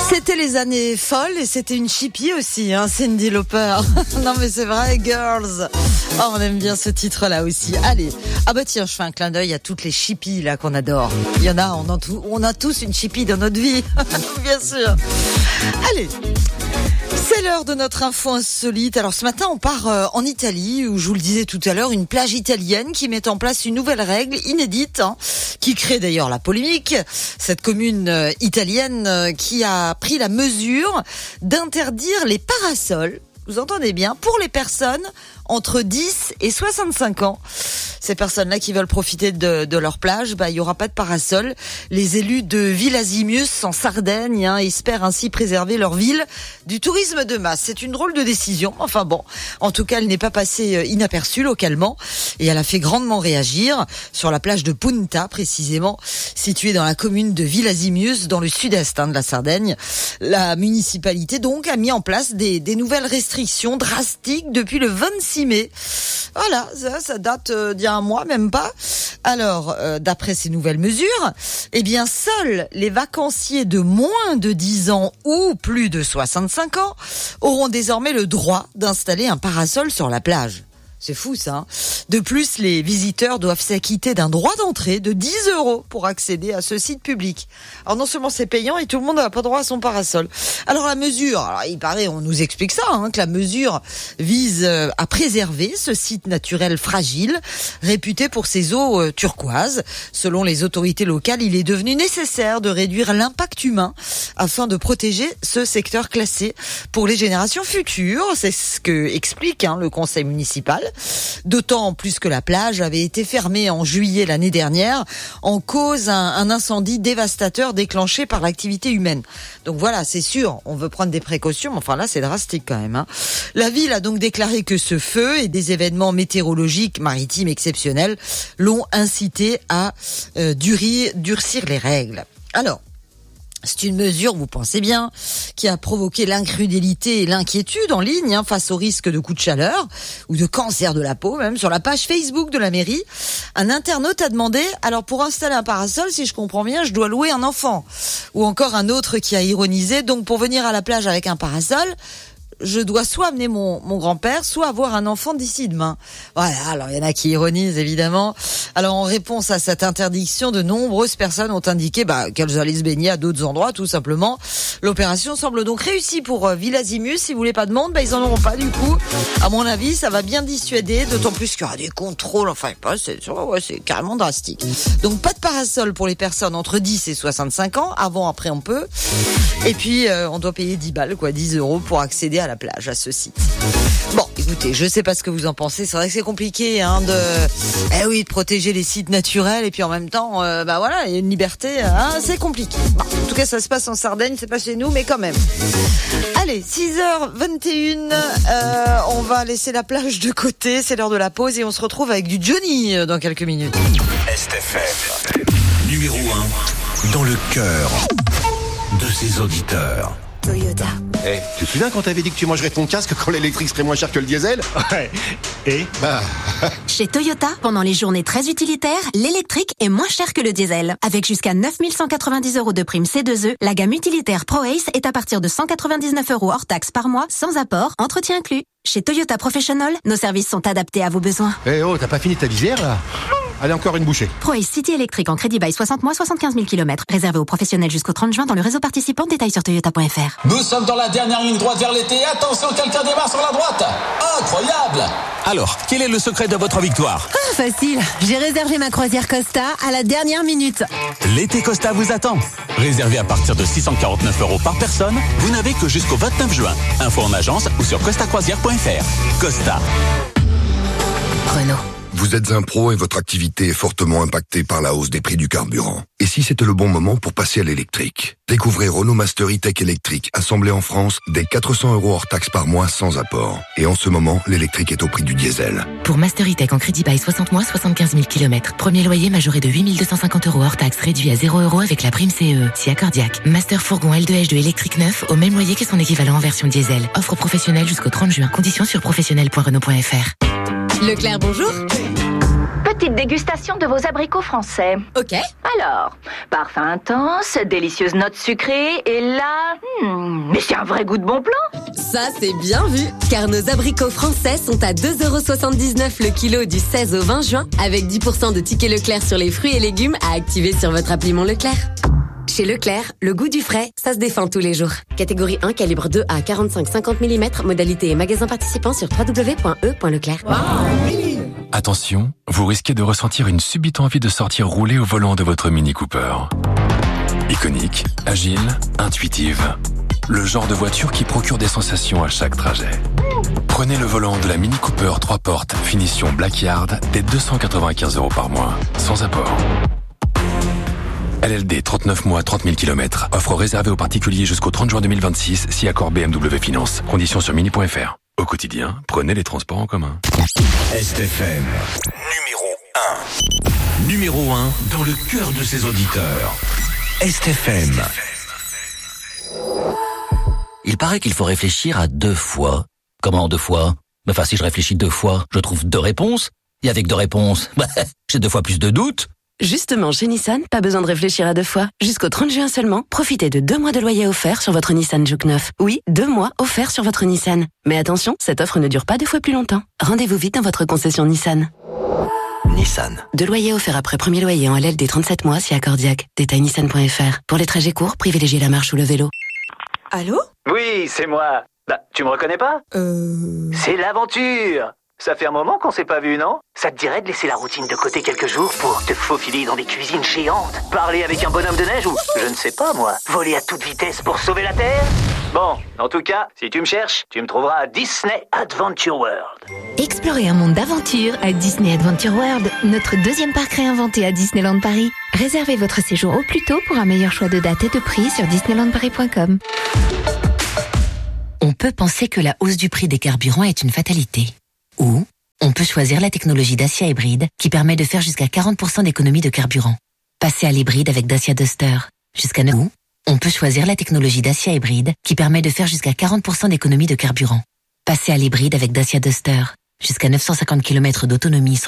C'était les années folles et c'était une chippie aussi, hein, Cyndi Lauper. Non mais c'est vrai, Girls. Oh, on aime bien ce titre-là aussi. Allez, ah bah tiens, je fais un clin d'œil à toutes les chippies là qu'on adore. Il y en a, on a tous une chippie dans notre vie, bien sûr. Allez. C'est l'heure de notre info insolite. Alors ce matin, on part en Italie, où je vous le disais tout à l'heure, une plage italienne qui met en place une nouvelle règle inédite, qui crée d'ailleurs la polémique. Cette commune italienne qui a pris la mesure d'interdire les parasols, vous entendez bien, pour les personnes entre 10 et 65 ans. Ces personnes-là qui veulent profiter de leur plage, il y aura pas de parasol. Les élus de Villasimius en Sardaigne espèrent ainsi préserver leur ville du tourisme de masse. C'est une drôle de décision. Enfin bon, en tout cas, elle n'est pas passée inaperçue localement et elle a fait grandement réagir sur la plage de Punta, précisément située dans la commune de Villasimius, dans le sud-est de la Sardaigne. La municipalité donc a mis en place des nouvelles restrictions drastiques depuis le 26 mai. Voilà, ça date d'il y a un mois, même pas. Alors, d'après ces nouvelles mesures, seuls les vacanciers de moins de 10 ans ou plus de 65 ans auront désormais le droit d'installer un parasol sur la plage. C'est fou ça. De plus, les visiteurs doivent s'acquitter d'un droit d'entrée de 10 € pour accéder à ce site public. Alors non seulement c'est payant et tout le monde n'a pas droit à son parasol. Alors la mesure, il paraît, on nous explique ça, que la mesure vise à préserver ce site naturel fragile, réputé pour ses eaux turquoises. Selon les autorités locales, il est devenu nécessaire de réduire l'impact humain afin de protéger ce secteur classé pour les générations futures. C'est ce que explique le conseil municipal. D'autant plus que la plage avait été fermée en juillet l'année dernière en cause un incendie dévastateur déclenché par l'activité humaine. Donc voilà, c'est sûr, on veut prendre des précautions, mais enfin là c'est drastique quand même. La ville a donc déclaré que ce feu et des événements météorologiques maritimes exceptionnels l'ont incité à durcir les règles. Alors, c'est une mesure, vous pensez bien, qui a provoqué l'incrédulité et l'inquiétude en ligne face au risque de coups de chaleur ou de cancer de la peau, même sur la page Facebook de la mairie. Un internaute a demandé, alors pour installer un parasol, si je comprends bien, je dois louer un enfant. Ou encore un autre qui a ironisé, donc pour venir à la plage avec un parasol, je dois soit amener mon grand-père, soit avoir un enfant d'ici demain. Voilà, alors il y en a qui ironisent évidemment. Alors en réponse à cette interdiction, de nombreuses personnes ont indiqué qu'elles allaient se baigner à d'autres endroits, tout simplement. L'opération semble donc réussie pour Villasimius. Si vous voulez pas de monde, ils en auront pas du coup. À mon avis, ça va bien dissuader, d'autant plus qu'il y aura des contrôles. Enfin, c'est carrément drastique. Donc pas de parasol pour les personnes entre 10 et 65 ans. Avant, après, on peut. Et puis, on doit payer 10 balles, 10 € pour accéder à la plage, à ce site. Bon, écoutez, je sais pas ce que vous en pensez. C'est vrai que c'est compliqué, de protéger les sites naturels et puis en même temps, il y a une liberté. C'est compliqué. Bon, en tout cas, ça se passe en Sardaigne, c'est pas chez nous, mais quand même. Allez, 6h21, on va laisser la plage de côté. C'est l'heure de la pause et on se retrouve avec du Johnny dans quelques minutes. STFM, numéro 1 dans le cœur de ses auditeurs. Toyota. Tu te souviens quand t'avais dit que tu mangerais ton casque quand l'électrique serait moins cher que le diesel? Ouais. Et Chez Toyota, pendant les journées très utilitaires, l'électrique est moins cher que le diesel. Avec jusqu'à 9 190 € de prime C2E, la gamme utilitaire ProAce est à partir de 199 € hors taxe par mois, sans apport, entretien inclus. Chez Toyota Professional, nos services sont adaptés à vos besoins. T'as pas fini ta visière là? Allez, encore une bouchée. ProAce City électrique en crédit bail 60 mois, 75 000 km. Réservé aux professionnels jusqu'au 30 juin dans le réseau participant. Détails sur toyota.fr. Nous sommes dans la dernière ligne droite vers l'été. Attention, quelqu'un démarre sur la droite. Incroyable! alors, quel est le secret de votre victoire? Facile, j'ai réservé ma croisière Costa à la dernière minute. L'été Costa vous attend. Réservé à partir de 649 € par personne, vous n'avez que jusqu'au 29 juin. Info en agence ou sur costacroisière.fr. Costa. Renault. Vous êtes un pro et votre activité est fortement impactée par la hausse des prix du carburant. Et si c'était le bon moment pour passer à l'électrique? Découvrez Renault Master E-Tech électrique, assemblé en France, dès 400 € hors taxe par mois sans apport. Et en ce moment, l'électrique est au prix du diesel. Pour Master E-Tech en crédit bail 60 mois, 75 000 km. Premier loyer majoré de 8 250 € hors taxe, réduit à 0 € avec la prime CE. Si accordiaque. Master fourgon L2H2 électrique neuf, au même loyer que son équivalent en version diesel. Offre professionnelle jusqu'au 30 juin. Conditions sur professionnel.renault.fr. Leclerc, bonjour. petite dégustation de vos abricots français. Ok. Alors, parfum intense, délicieuse note sucrée, et là... mais c'est un vrai goût de bon plan. Ça, c'est bien vu, car nos abricots français sont à 2,79€ le kilo du 16 au 20 juin, avec 10% de tickets Leclerc sur les fruits et légumes à activer sur votre appli Mon Leclerc. Chez Leclerc, le goût du frais, ça se défend tous les jours. Catégorie 1, calibre 2 à 45-50 mm, modalité et magasin participant sur www.e.leclerc. Attention, vous risquez de ressentir une subite envie de sortir rouler au volant de votre Mini Cooper. Iconique, agile, intuitive. Le genre de voiture qui procure des sensations à chaque trajet. Prenez le volant de la Mini Cooper 3 portes, finition Blackyard, dès 295€ par mois, sans apport. LLD 39 mois, 30 000 km. Offre réservée aux particuliers jusqu'au 30 juin 2026, si accord BMW Finance. Conditions sur mini.fr. Au quotidien, prenez les transports en commun. STFM, numéro 1 dans le cœur de ses auditeurs. STFM. Il paraît qu'il faut réfléchir à 2 fois. Comment 2 fois? Enfin, si je réfléchis 2 fois, je trouve 2 réponses. Et avec 2 réponses, j'ai 2 fois plus de doutes. Justement, chez Nissan, pas besoin de réfléchir à 2 fois. Jusqu'au 30 juin seulement, profitez de 2 mois de loyer offert sur votre Nissan Juke 9. Oui, 2 mois offerts sur votre Nissan. Mais attention, cette offre ne dure pas 2 fois plus longtemps. Rendez-vous vite dans votre concession Nissan. Nissan. 2 loyers offerts après premier loyer en LLD 37 mois si accordiaque. Détail nissan.fr. Pour les trajets courts, privilégiez la marche ou le vélo. Allô? Oui, c'est moi. Bah, tu me reconnais pas? C'est l'aventure. Ça fait un moment qu'on s'est pas vu, non? Ça te dirait de laisser la routine de côté quelques jours pour te faufiler dans des cuisines géantes, parler avec un bonhomme de neige ou, je ne sais pas moi, voler à toute vitesse pour sauver la Terre? Bon, en tout cas, si tu me cherches, tu me trouveras à Disney Adventure World. Explorez un monde d'aventure à Disney Adventure World, notre 2e parc réinventé à Disneyland Paris. Réservez votre séjour au plus tôt pour un meilleur choix de date et de prix sur disneylandparis.com. On peut penser que la hausse du prix des carburants est une fatalité. Ou on peut choisir la technologie Dacia hybride qui permet de faire jusqu'à 40% d'économie de carburant. Passez à l'hybride avec Dacia Duster. Jusqu'à 9. Ou on peut choisir la technologie Dacia hybride qui permet de faire jusqu'à 40% d'économie de carburant. Passez à l'hybride avec Dacia Duster. Jusqu'à 950 km d'autonomie.